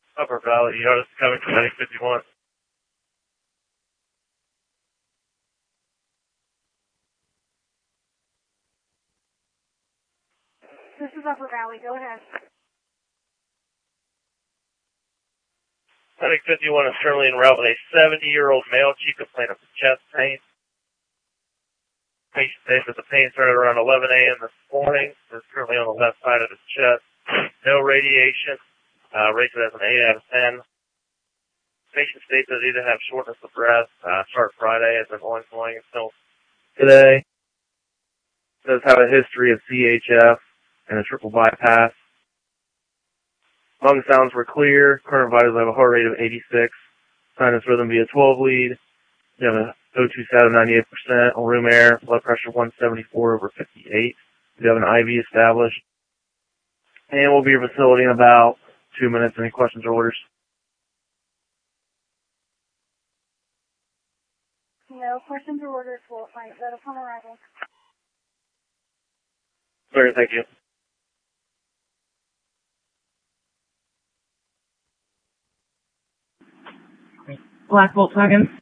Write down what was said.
Upper Valley, this is coming from Medic 51. This is Upper Valley, go ahead. Medic 51 is currently en route with a 70-year-old male chief complaint of chest pain. Patient says that the pain started around 11 a.m. this morning. It's currently on the left side of his chest. No radiation. Rated as an 8 out of 10. Patient states that he didn't have shortness of breath. Start Friday, has been ongoing until today. Does have a history of CHF and a triple bypass. Lung sounds were clear. Current vitals have a heart rate of 86. Sinus rhythm via 12 lead. You have a O2 sat of 98%. On room air, blood pressure 174/58. You have an IV established. And we'll be at your facility in about 2 minutes. Any questions or orders? No questions or orders. We'll find that upon arrival. Sorry, thank you. Black Volkswagen.